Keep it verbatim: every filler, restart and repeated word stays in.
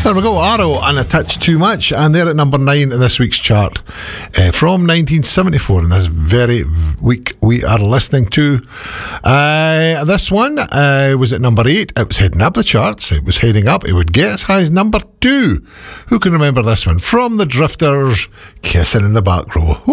There we go, Arrow and A Touch Too Much, and they're at number nine in this week's chart uh, from nineteen seventy-four. In this very week we are listening to uh, this one uh, was at number eight. It was heading up the charts. It was heading up. It would get as high as number two. Who can remember this one? From the Drifters, Kissing in the Back Row.